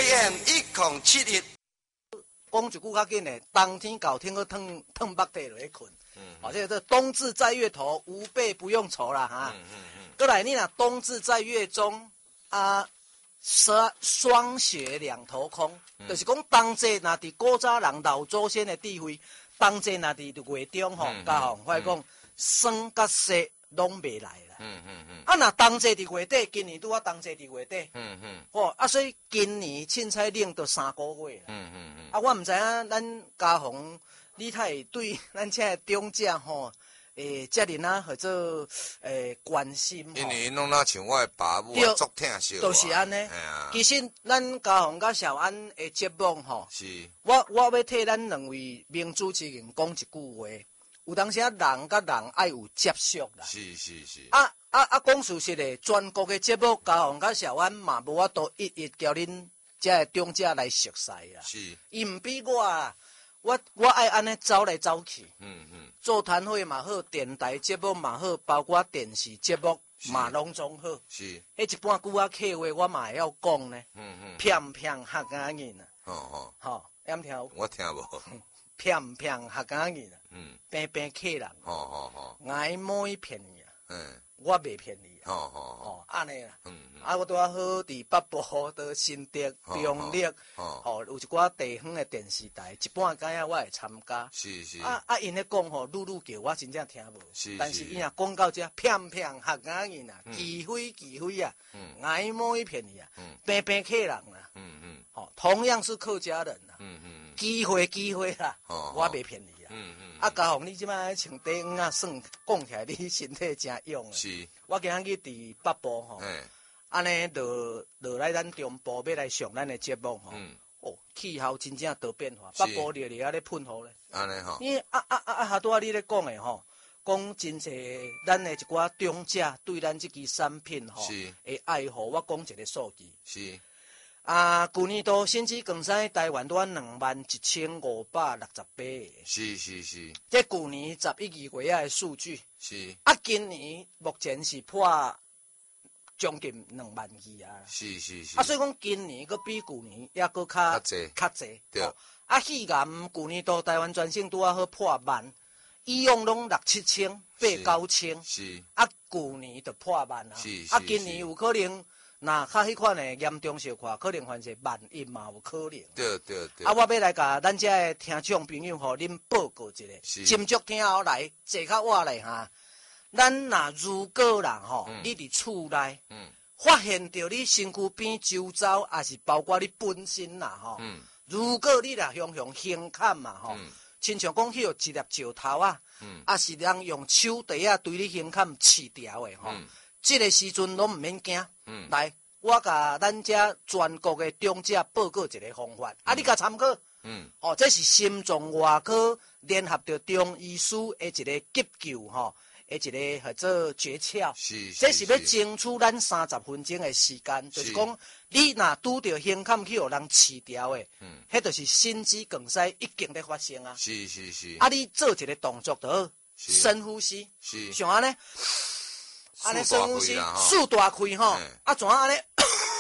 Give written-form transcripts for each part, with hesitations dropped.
AM1071。 讲一句较紧的，冬天到天去烫木地落去困。这个冬至在月头，吾辈不用愁啦哈。过来你若冬至在月中啊，霜雪两头空，就是讲冬至若伫古早人老祖先的智慧，冬至若伫月中吼，加吼我讲霜甲雪拢袂来啦。啊，若冬至伫月底，今年拄啊冬至伫月底。所以今年凊彩冷到3个月啦。啊，我毋知影咱家宏你太对咱这中者吼，遮尔啊，或者关心。 因为因拢若像我的爸母啊，足疼惜我。 就是安尼。其实咱家宏甲小安的节目吼， 是。 我要替咱两位名主持人讲一句话。有当时啊，人甲人爱有接触啦。 是。 讲事实的，全国的节目，家宏甲小安嘛无法度一叫恁这中者来熟悉啦。 是。 伊毋比我啊，我爱安尼走来走去。座谈会嘛好，电台节目嘛好，包括电视节目嘛拢总好。是。迄一半句啊客话，我嘛会晓讲呢。偏偏客家人啊。好，敢听有？ 我听无。 偏偏客家人啊。偏偏客人。挨每骗你啊。我袂骗你啊。安尼啦。我拄啊好伫北部、伫新竹、中立，有一寡地方的电视台，一半间啊我会参加。是。因咧讲吼，愈叫我真正听无。但是伊若讲到这，偏偏客家人啊，忌讳啊，挨每骗你啊，偏偏客人啦。同样是客家人啦。机会啦，我袂骗你啦。家宏，你即摆穿短袄啊，算讲起来，你身体真勇。是。我今仔日伫北部吼，安尼落来咱中部要来上咱的节目吼。气候真正大变化，北部热啊咧喷雨咧。安尼吼。因为拄仔你咧讲的吼，讲真侪咱的一寡中者对咱即支产品吼，会爱护。我讲一个数字。是。去年度新机更新台湾多21568个。是。这去年11、2月的数据。是。今年目前是破将近22000啊。是。所以讲今年佫比去年也佫较济。对。去年去年度台湾全省拄啊好破万，以往拢6、7千、8、9千。是。去年就破万啊。是。今年有可能。那较迄款的严重小可，可能反正10000嘛有可能。对。我要来甲咱遮的听众朋友互恁报告一下，斟酌听后来坐较晚咧哈。咱若如果啦吼，你伫厝内，发现着你身躯边周遭，也是包括你本身啦吼。如果你若向胸坎嘛吼，亲像讲去有一粒石头啊，也是人用手袋啊对你胸坎刺掉的吼。这个时阵拢毋免惊，来，我甲咱遮全国的中者报告一个方法，你甲参考。这是心脏外科联合着中医师的一个急救吼，的一个或者诀窍。这是要争取咱30分钟的时间，就是讲你若拄着胸坎去互人刺掉的，迄就是心肌梗塞已经在发生啊。是。你做一个动作就好，深呼吸，像安尼。安尼深呼吸，速大开吼，怎安尼？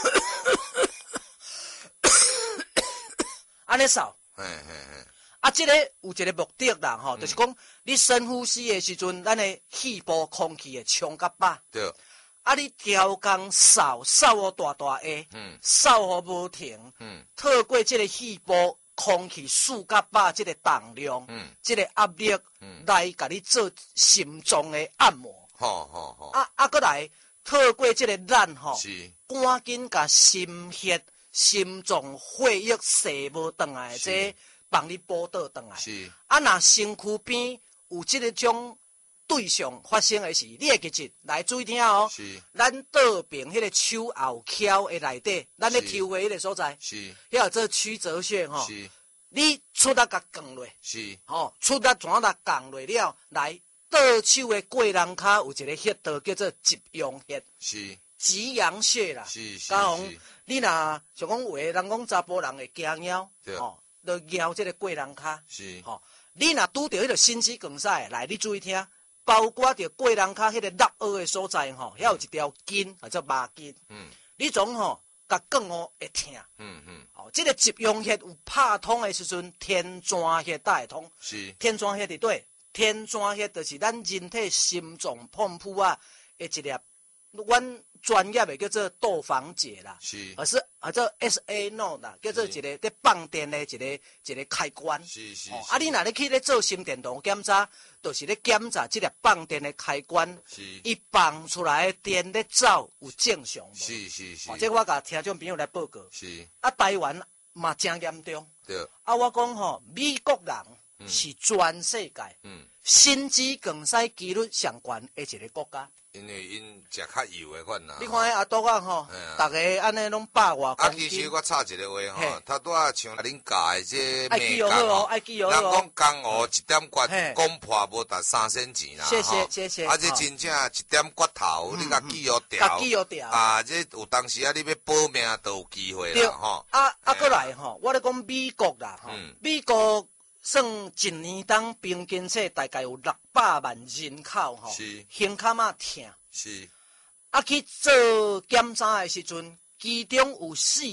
安尼扫。这个有一个目的啦吼，就是讲你深呼吸的时阵，咱的肺部空气会充甲饱。对。你调工扫互大下，扫互无停。透过这个肺部空气输甲饱，这个重量，这个压力，来甲你做心脏的按摩。过来透过这个咱吼，赶紧甲心血、心脏血液射无转来，这帮你补倒转来。是。若身躯边有这个种对象发生的时，你会记住来注意听哦。是。咱倒边迄个手后翘的内底，咱咧抽的迄个所在，是。遐做曲折穴吼。是。你出力甲降落。是。出力怎来降落了来？倒手的过人骹有一个穴道叫做极阳穴，是极阳穴啦。是。家宏，你若像讲有的人讲查甫人会惊猫，就咬这个过人骹。是。你若拄着迄个心肌梗塞，来你注意听，包括着过人骹迄个肋凹的所在遐有一条筋，或者麻筋。你总甲讲会疼。 这个集用穴有拍通的时阵，天泉穴才会通。 是天泉穴伫对，天泉穴就是咱人体心脏碰扑啊的一粒，阮专业的叫做窦房结啦， 是， 做 SA node 啦，叫做一个在放电的一个开关。 是。 你若咧去咧做心电图检查，就是咧检查这粒放电的开关，伊放出来的电咧走有正常无？ 是。 这我甲听众朋友来报告。 是。 台湾嘛真严重。 对。 我讲美国人是全世界心肌梗塞几率上悬的一个国家。 因为因食较油的款啦。 你看阿杜大家安尼拢百外公斤。 其实我插一个话他拄仔像恁教的这爱记好爱记好人讲江湖一点骨，讲破无达3仙钱啦。 谢谢。 这真正一点骨头，你甲记号掉。这有当时你要保命都有机会啦。 过来我咧讲美国啦，美国算一年当平均数大概有600万人口胸坎仔疼。 是。 去做检查的时阵，其中有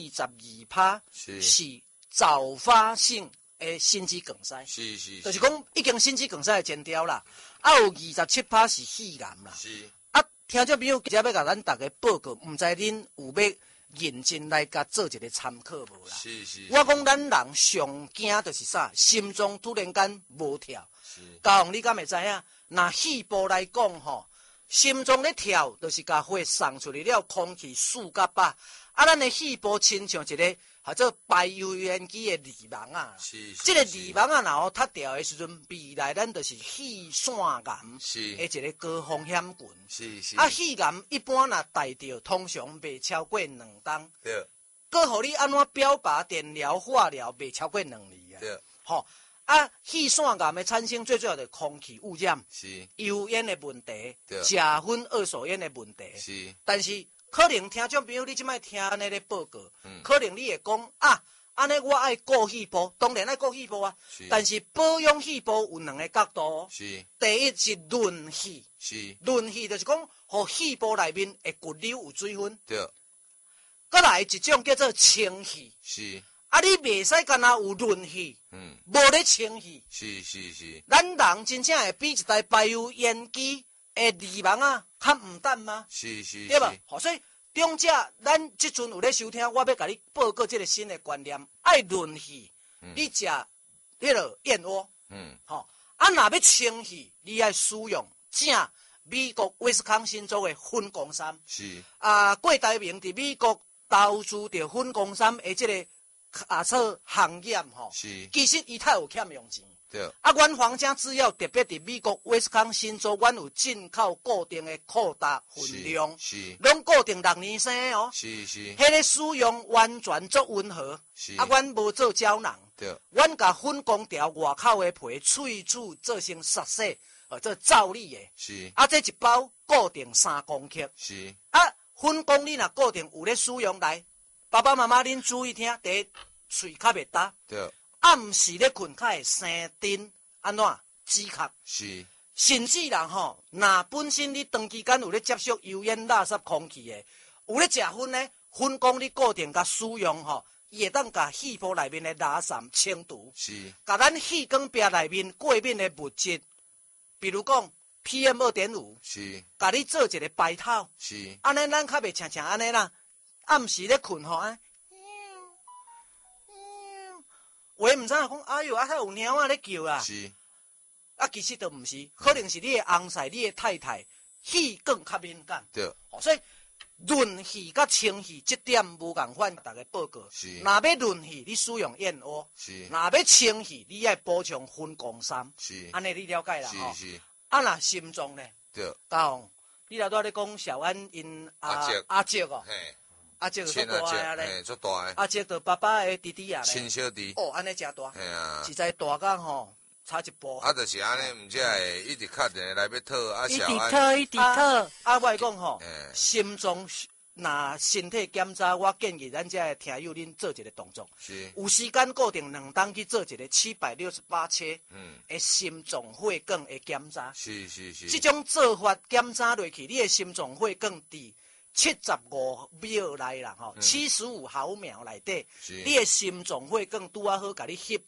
42%是早发性的心肌梗塞。 是。 就是讲已经心肌梗塞的前兆啦。有27%是肺癌啦。 是。 听众朋友，接要甲咱大家报告，毋知恁有要认真来甲做一个参考无啦？ 是。 我讲咱人上惊就是啥？心脏突然间无跳。嘉宏，你敢会知影？若肺部来讲心脏咧跳，就是甲血送出去了，空气4甲8。咱的肺部亲像一个叫做排油烟机的泥网啊。这个泥网啊，然后塌掉的时阵，未来咱就是肺腺癌的一个高风险群。肺癌一般若大着，通常袂超过2冬。对。搁互你安怎表拔、电疗、化疗，袂超过2年啊。对。肺腺癌的产生最主要的空气污染、油烟的问题、食薰二手烟的问题。但是可能听众朋友你即摆听安尼咧报告，可能你会讲安尼我爱顾肺部，当然爱顾肺部啊。但是保养肺部有2个角度。第一是润肺。润肺就是讲，互肺部内面会骨溜有水分。对。再来一种叫做清肺。你袂使干那有润肺，无咧清气。是。咱人真正会比一台排油烟机的泥网较毋淡吗？是。对吧？所以中者咱即阵有咧收听，我要甲你报告这个新的观念，爱润肺，你食迄个燕窝。若要清气，你爱使用正美国威斯康辛州的粉光山。是。郭台铭伫美国投资着粉光山的这个。做行业其实伊太有欠用钱。对。阮皇家制药特别伫美国威斯康辛州，阮有进口固定的扩大分量，拢固定6年生哦。是。迄个使用完全足温和。是。阮无做胶囊。对。阮甲粉光条外口的皮萃取做成实洗，做造粒的。是。这一包固定3公克。是。粉光你若固定有咧使用来。爸爸妈妈，恁注意听，第一，喙较袂焦。对。暗时咧困较会生震，安怎？止咳。是。甚至人若本身你长期间有咧接触油烟、垃圾、空气的，有咧食薰呢，薰光你固定甲使用伊会当甲肺部内面的垃圾清除。是。甲咱气管壁内面过敏的物质，比如讲 PM2.5。是。甲你做一个排透。是。安尼咱较袂常常安尼啦。暗时咧困话毋知影讲，哎哟，遐有猫仔咧叫啦。是。其实都毋是，可能是你的翁婿、你的太太气管较敏感。对。所以润肺甲清肺这点无共款，大家报告。是。若要润肺，你使用燕窝。是。若要清肺，你爱补充粉光山。是。安尼你了解啦？是。若心脏呢？对。讲，你老多咧讲小安因阿叔哦。嘿。阿叔就足大啊咧，足大诶！阿叔就爸爸诶弟弟啊咧，亲小弟。安尼真大。嘿啊，实在大到差一步。 就是安尼，毋则会一直敲电来要讨一直讨。我会讲心脏若身体检查，我建议咱这听友恁做一个动作。是。有时间固定2冬去做一个768车。诶，心脏血管诶检查。是。这种做法检查落去，你诶心脏血管伫 75秒内啦吼，75毫秒内底，你的心脏血管拄啊好，甲你翕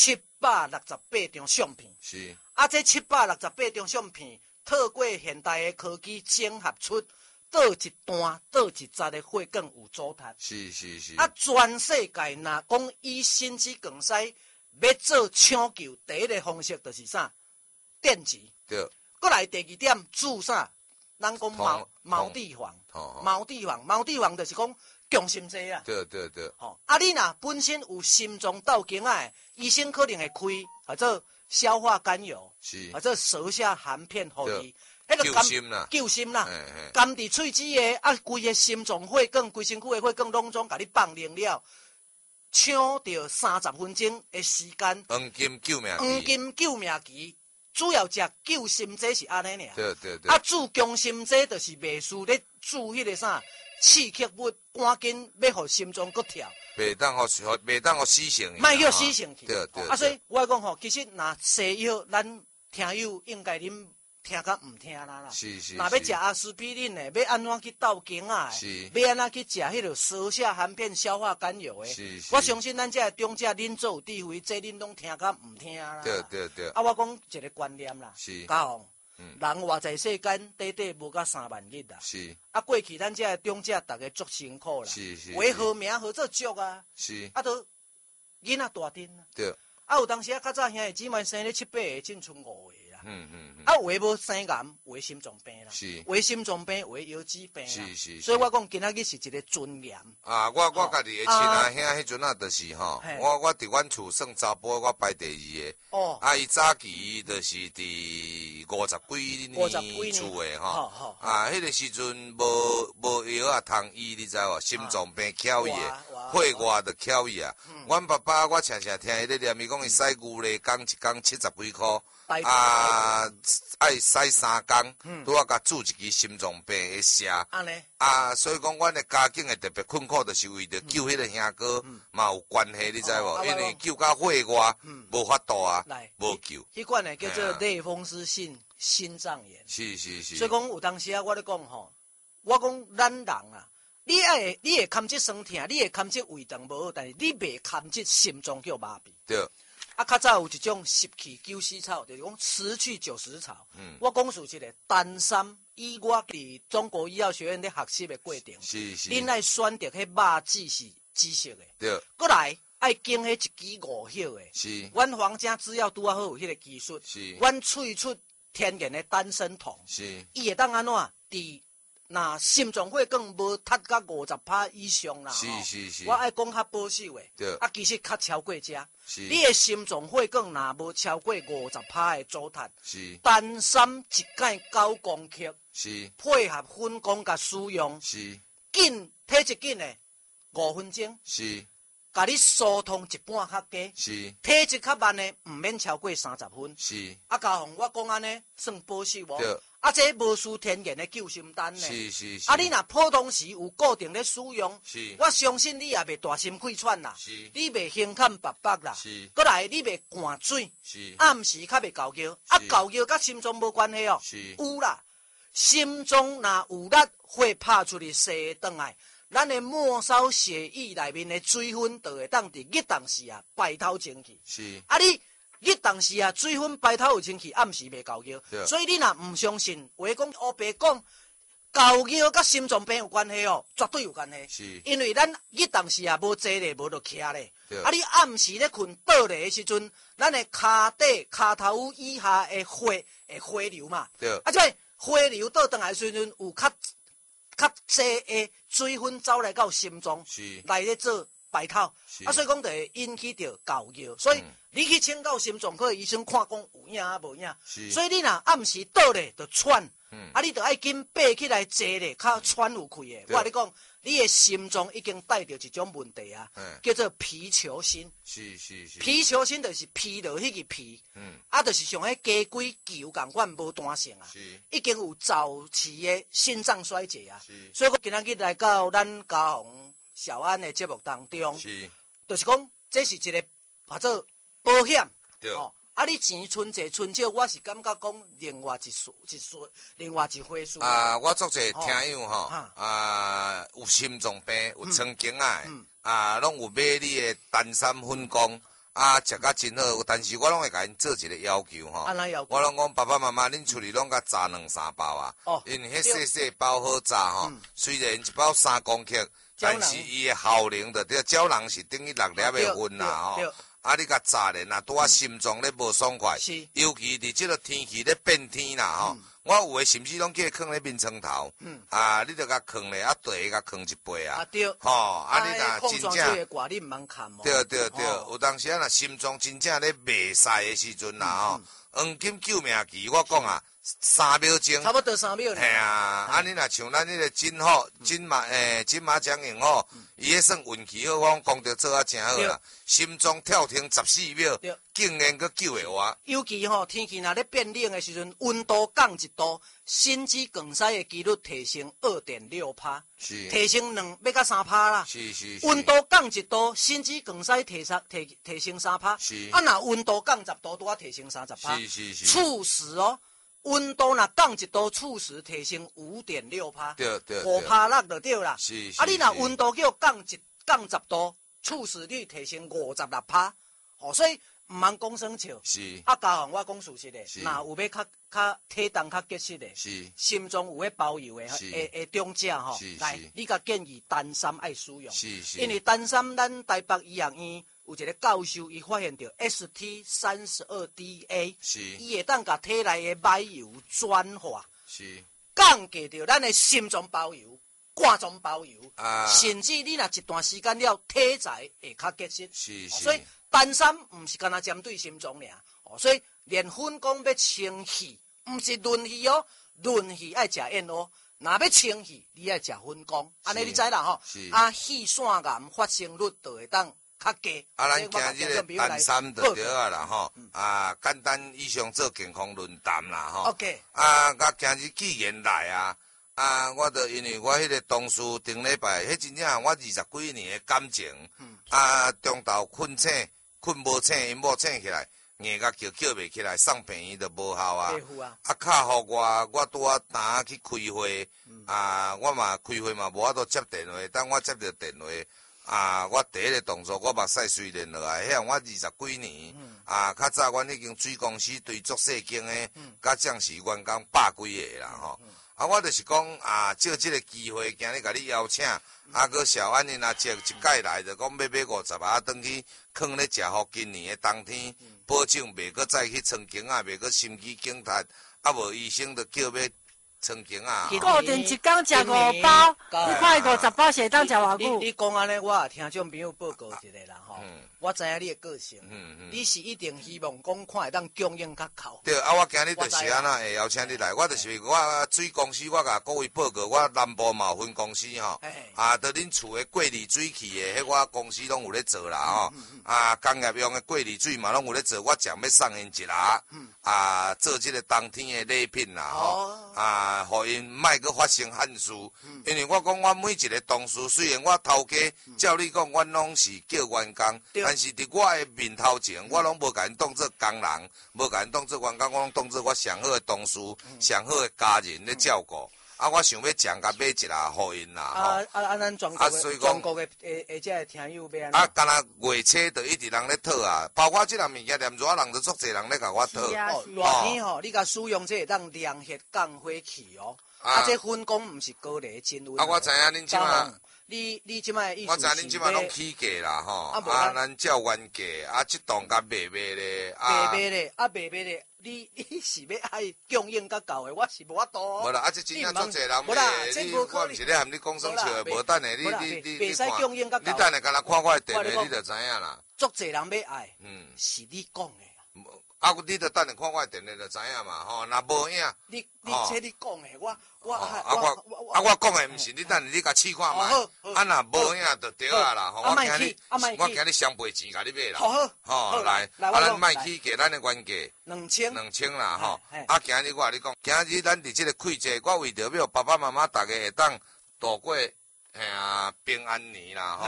768张相片。 是。 啊，这768张相片，透过现代的科技整合出倒一段、倒一节的血管有阻断。 是。 啊，全世界若讲以心肌梗塞要做抢救，第一个方式就是啥？电击。 对。 过来第二点，注啥？咱讲毛地黄，毛地黄就是讲强心剂啊。 对。 吼，啊，你若本身有心脏斗经啊，医生可能会开或者消化甘油，或者舌下含片互你，救心啦，甘伫喙齿的啊，规个心脏血管、规身躯的血管拢总甲你放灵了，抢着30分钟的时间。 黄金救命期。主要食救心剂是安尼尔， 对。 啊，注强心剂就是袂输咧注迄个啥刺激物，赶紧要互心脏搁跳， 袂当互死性， 莫叫死性去。 对。 啊，所以我讲吼，其实若西药，咱听友应该恁听甲唔听啦。 是。 若要食阿司匹林的，要安怎去斗经啊？要安怎去食迄个舌下含片消化甘油的？我相信咱这中者恁做有智慧，这恁拢听甲唔听啦。 对。 啊，我讲一个观念啦，嘉宏，人活在世间，短无甲3万日啦。 是。 啊，过去咱这中者逐个足辛苦啦。为好名好做足啊。 是。 啊，都囡仔大阵啊。 对。 啊，有当时啊，较早兄弟姊妹生咧7、8个，净剩5个。啊，有的无生癌，有的心脏病啦，有的心脏病，有的腰子病啦，所以我讲今仔日是一个尊严。 啊，我家己的亲阿兄迄阵啊，就是吼，我伫阮厝算查甫，我排第2个。哦。啊，伊早期就是伫50几年厝的吼。啊，迄个时阵无药啊通医，你知无？心脏病巧伊的，血外就巧伊啊。阮爸爸我常常听伊咧念，伊讲伊洗牛咧，讲一工70几箍。啊，爱洗3工，拄啊甲注一支心脏病的痧。安尼。啊，所以讲，阮的家境会特别困苦，就是为着救迄个兄哥嘛有关系，你知无？因为救到血外，无法度啊，无救。 迄款呢叫做类风湿性心脏炎。 是。 所以讲有当时啊，我咧讲吼，我讲咱人啊，你会堪这酸痛，你会堪这胃肠无好，但是你袂堪这心脏叫麻痹。 对。 啊，较早有一种10去90草，就是讲10去90草。我讲述一个单三，以我伫中国医药学院咧学习的过程，恁爱选择迄肉质是紫色的， 对。 过来爱经迄一支5叶的， 是。 阮房间只要拄啊好有迄个技术， 是。阮萃出天然的丹参酮， 是。 伊会当安怎伫？那心脏血管无达到50%以上啦， 是。 我爱讲较保守的， 对。 啊，其实较超过这， 你的心脏血管若无超过50%的阻断， 是。 丹参一盖9公克， 是。 配合粉光甲使用， 是。 紧体一紧的5分钟， 是。 甲你疏通一半较加， 是。 体质较慢的，唔免超过30分， 是。 啊，嘉宏，我讲安尼算保守无？ 对。 啊，这无输天然的救心丹呢。 是。 啊，你若普通时有固定咧使用， 我相信你也袂大心气喘啦。你袂胸坎白白啦。过来，你袂寒水。暗时较袂高叫，啊，高叫甲心脏无关系哦。有啦，心脏若有力，血拍出去射转来，咱的末梢血液内面的水分就会当伫日当时啊排透清去。啊，你。日当时啊，水分排透有清气，暗时袂高叫，所以你若唔相信，话讲黑白讲，高叫甲心脏病有关系哦，绝对有关系。因为咱日当时啊无坐咧，无就徛咧，啊你暗时咧困倒咧的时阵，咱的骹底、骹头以下的血会回流嘛，啊即个回流倒转来的时阵有较济的水分走来到心脏来咧做。排透，啊，所以讲就会引起着高叫，所以你去请教心脏科的医生看讲有影啊无影，所以你若暗时倒咧就喘，啊，你就爱紧爬起来坐咧，较喘有气的。我跟你讲，你的心脏已经带着一种问题啊，叫做皮球心。是。皮球心就是皮落迄个皮，啊，就是像迄鸡龟球共款无弹性啊，已经有早期的心脏衰竭啊。所以我今仔日来到咱嘉宏。小安的节目当中，就是讲这是一个或者保险， 啊，你钱存济存少，我是感觉讲另外一回事。 我足侪听友吼，有心脏病，有曾经拢有买你的丹参粉羹，食甲真好。但是我拢会甲因做一个要求吼，我拢讲爸爸妈妈，恁厝里拢甲炸2-3包啊，因迄细细包好炸吼，虽然一包3公克，但是伊的效能的，胶囊是等于6粒的粉啦吼。你甲炸咧，拄心脏咧无爽快，尤其伫即个天气咧变天啦吼。我有诶甚至拢叫伊囥咧面床头，你著甲囥咧，地甲囥一杯啊， 对， 吼，你若真正，对，有当时若心脏真正咧袂使诶时阵啦吼，黄金救命期，我讲3秒钟， 差不多3秒。 嘿你若像咱迄个金马奖赢吼，伊迄算运气好，我讲着做真好啦，心脏跳停14秒，竟然佫救会活。 尤其天气若咧变冷诶时阵，温度降1度，心肌梗塞诶几率提升2.6%，提升要到3%啦。温度降1度，心肌梗塞提升3%，若温度降10度，拄提升30%。猝死温度若降1度，猝死提升5.6%， 对 5%就对啦。你若温度叫降10度，猝死率提升56%，所以毋通讲耍笑。嘉宏我讲事实的，若有要较体重较结实的，心脏有包油的，中者来，你甲建议丹参爱使用，因为丹参咱台北医学院。有一个教授，伊发现到 ST32DA， 伊会当甲体内的歹油转化，降低着咱的心脏包油、肝脏包油，甚至你若一段时间了，体材会较结实。所以丹参毋是干那针对心脏尔，所以连粉讲要清气，毋是润气润气爱食燕窝，若要清气，你爱食粉讲，安尼你知啦气腺癌发生率就会当。咱今日个丹参就对啦吼，简单以上做健康论坛啦吼。 OK。 甲今日既然来我就因为我迄个同事顶礼拜，迄真正我20几年的感情，中昼困无醒，因某醒起来，硬甲叫袂起来，送病院就无效敲互我拄打去开会，我嘛开会嘛无法度接电话，等我接到电话。我第一个动作，我目屎水连落来。遐我20几年，较早阮已经水公司对做细经的，甲将士员工100几个啦吼。我就是讲借这个机会，今日甲你邀请，搁小安尼接一届来，就讲要买50转去囥咧食，互今年的冬天，保证袂搁再去穿经袂搁心肌梗塞，无医生就叫要。曾经固定一天食5包，你看50包是当食偌久？ 你讲安尼，我也听众朋友报告一下啦吼。我知影你的个性，你是一定希望讲看会当供应较靠。 对我今日就是安那会邀请你来，我就是我水公司，我甲各位报告，我南部嘛有分公司吼，在恁厝的过滤水器的，迄我公司拢有咧做啦吼。工业用的过滤水嘛拢有咧做，我将要送因一篮，做这个冬天的礼品啦吼。互因莫阁发生憾事，因为我讲我每一个同事，虽然我头家照你讲，阮拢是叫员工，但是伫我的面头前，我拢无甲因当做工人，无甲因当做员工，我拢当做我上好的同事、上好的家人咧照顾。我想要奖甲买一下互因啦吼。咱全国的这听友要安。 敢若月初就一直人咧讨包括即项物件，连热人就足侪人咧甲我讨。 热天吼，你甲使用这会当凉血降火气这粉工毋是高丽真温。 我知影恁即马。 你即摆意思是？ 我知恁即摆拢起价啦吼，咱照原价，即档甲卖咧， 卖咧，你是要爱供应较够的，我是无法度。 无啦，这真正足侪人买，我毋是咧含你讲爽笑的，无等下你看，你等下敢若看我的电话，你就知影啦。 足侪人要爱，是你讲的。 你著等下看我电话就知影嘛吼，若无影， 你讲的， 我讲的毋是，你等下你甲试看卖，若无影就对啦吼。我今日双倍钱甲你买啦，吼来，咱卖起价，咱的原价2000啦吼。今日我甲你讲，今日咱伫即个季节，我为着要爸爸妈妈大家会当度过平安年啦吼。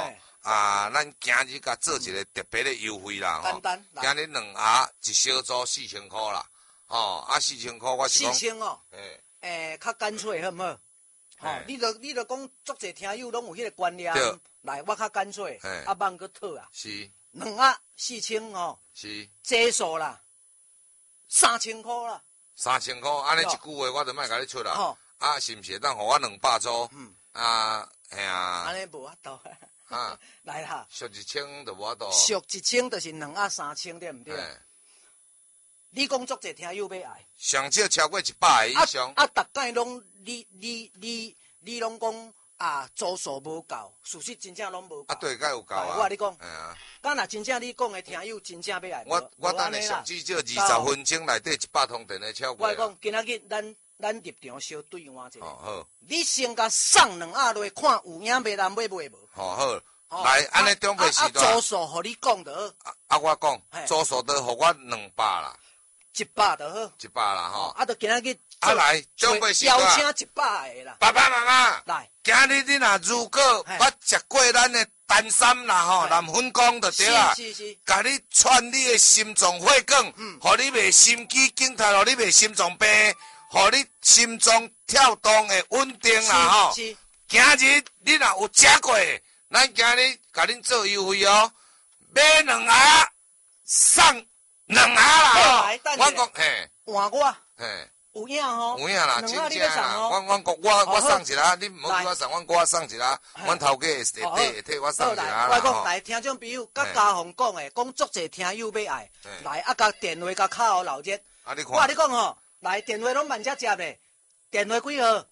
咱今日甲做一个特别的优惠啦， 简单， 今日2盒一小组4000块啦，4000块我是讲 4000哦，较干脆好唔好？你著讲足侪听友拢有迄个观念，来，我较干脆，放个套啊， 是 2盒4000哦， 是结束啦，3000块啦 ，3000块，安尼一句话我就莫甲你出啦，是毋是当互我200组？嘿啊， 安尼无法度，来啦， 俗1000就无法度， 俗1000就是2盒3000，对毋对？你讲足侪听友要爱， 上少超过100个以上。 逐摆拢你拢讲组数无够，事实真正拢无够。 对，敢有够啊？ 我你讲，敢若真正你讲的听友真正要爱， 我等下上至少20分钟内底100通电话超过。 我讲今仔日咱立场小对换者。 好。 你先甲送2盒落，看有影买咱买无？ 好。来，安尼准备时段。 组数，互你讲得好。我讲，组数都互我200啦。 100就好 ，100啦吼。 就今仔日来准备时段。 邀请100个啦。 爸爸妈妈， 来， 今日你若如果捌食过咱的丹参啦吼，南粉讲就对啦。 是。 甲你串你的心脏血管，互你袂心肌梗塞，互你袂心脏病，互你心脏跳动的稳定啦吼。 是。 今日你若有食过，咱今日甲恁做优惠哦，买2盒送。2盒啦吼，我讲嘿， 换我嘿， 有影吼， 有影啦，真正啦，我送一啦，你唔好叫我送，我送一啦，阮头家会替我送一啦。 我讲来，听众朋友，甲家宏讲诶，讲足侪听友要爱，来甲电话甲卡号留热。我你讲吼，来电话拢慢只接咧，电话几号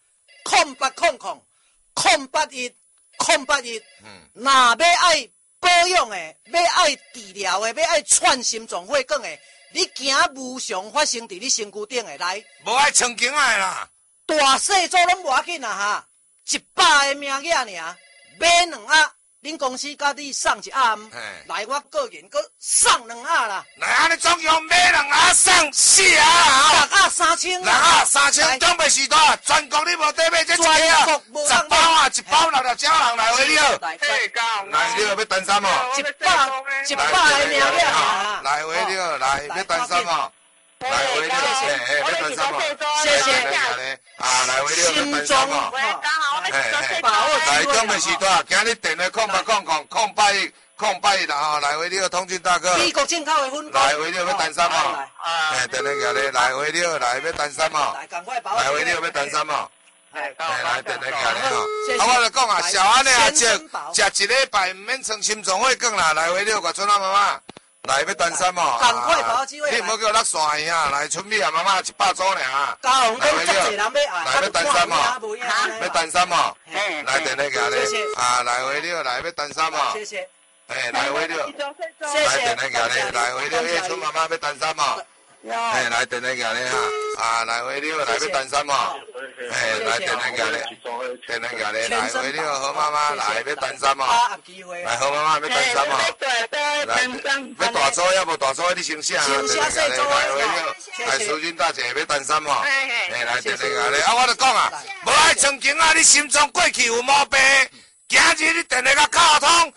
？0800-081-081，若要爱。保养的，要爱治疗的，要爱串心脏血管的，你惊无常发生伫你身躯顶的，来， 无爱穿紧的啦， 大细组拢无要紧啦哈，100个名额尔，买2盒，恁公司甲你送1盒，来我个人搁送2盒啦， 来安尼总共买2盒送4盒 ，2盒3000，2 盒3000，准备时段，全国你无得买这一个啊，10包啊，1包6只人来回了，来你要单三哦 ，100个名额啊， 来回了，来要单三哦。来回了，要单三哦， 谢谢。 来回了，要单三哦。来准备时段，今日电话0800-081-081啦吼，来回了，通讯大哥。 美国进口的粉。 来回了，要单三哦。电话过来，来回了，来要单三哦。 来，赶快把我。 来回了，要单三哦。来电话过来吼。我就讲啊，小安尼啊，食1礼拜唔免穿心脏血管啦，来回了，我村仔妈妈。来要单三哦， 赶快把握机会。 你唔好叫我落线去啊！来，春米啊，妈妈100组尔。 嘉宏讲足侪人要爱， 来要单三哦，要单三哦。来电话过来， 谢谢。 来回了，来要单三哦。 谢谢。 来回了，来电话过来，来回了，叶春妈妈要单三哦。来电话过来哈，来回了，来要单三哦。来电话过来，电话过来，来回了，何妈妈来要单三哦。来何妈妈要单三哦。来，要大组也无大组，你先写啊。来回了，来苏军大姐要单三哦。来电话过来，我就讲啊，无爱曾经啊，你心脏过去有毛病，今日你电话甲卡通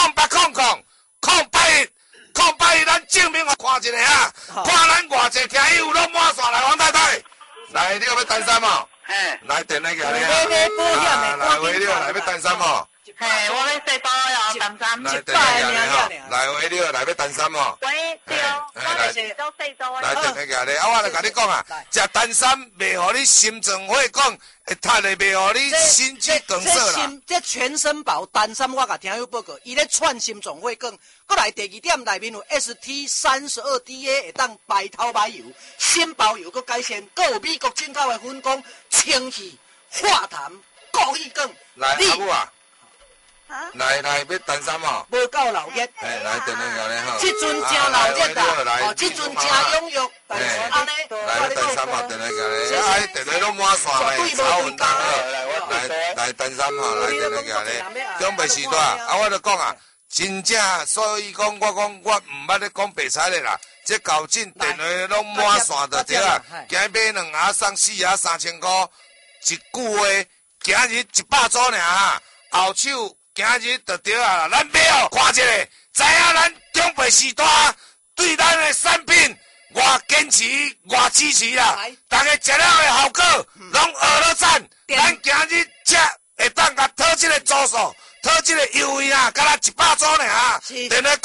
，0800-081-081，咱证明我看一下啊，看咱偌济听友拢满线来，王太太，来你要单三哦。来电话过来啊！来回了，来要单三哦。 我要4包哟，单三。 来电话过来哈，来回了，来要单三哦。 喂，对，我是都4包。 来电话过来，我就甲你讲啊，食单三袂互你心脏血管会塌的，袂互你心肌梗塞啦。 这全身宝单三，我甲听友报告，伊咧串心脏血管。过来第2点内面有 ST32DA 会当白头白油，新包油搁改善，搁有美国进口的粉工清气化痰固气管。 来阿母啊！来要单三哦。 无够老热。 来电话过来吼。 这阵真老热啦，这阵真踴跃。但是安尼， 来要单三哦，电话过来。啊，电话拢满线嘞，超稳当哦。来单三哦，来电话过来。准备时段，我就讲啊，真正，所以讲我唔捌咧讲白菜咧啦。这搞进电话拢满线就对啦。今日买2盒送4盒3000块，一句话，今日100组尔，后手。 今日就对啊，咱买哦，看一下，知影咱中北时代对咱的产品偌坚持、偌支持啦。大家食了的效果，拢学了赞。咱今日吃会当甲讨这个组数，讨这个优惠啊，甲咱100组呢啊。电话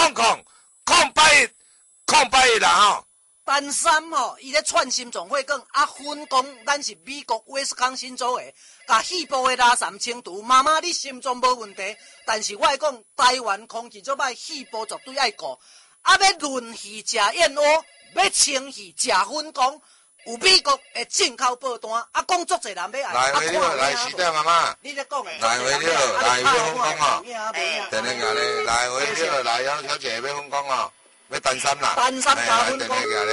08000881啦吼。 单三吼，伊咧串心脏血管啊，分工咱是美国威斯康辛州的，甲细部的拉三清除。妈妈，你心脏无问题，但是我讲台湾空气足歹，细部绝对爱顾。啊，要润鱼食燕窝，要清鱼食粉工，有美国的进口报单，啊，讲足侪人要爱。来回了，来时代妈妈。 你咧讲的。 来回了，来要分工哦。等下个咧，来回了，来要小姐要分工哦。要单三啦， 单三加分工， 来回了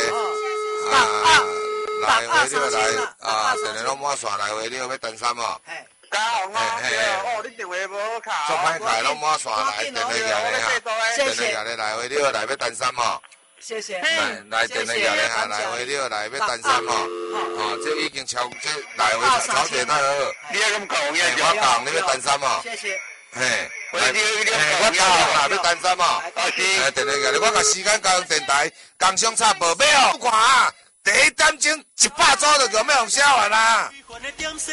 来啊，现在拢满线来回了要单三哦。 加红哦，哦，你电话无好卡。 做歹卡拢满线来，电话个咧哈，电话个咧来回了来要单三哦。 谢谢。 来电话个咧哈，来回了来要单三哦。哦，这已经超这来回超者太好。 你还咁讲，我讲你要单三哦。 谢谢。 嘿，我教啦，要单三哦。电话个咧，我甲时间交通电台工商差报买哦，看啊，第一点钟100组就用要用销完啦。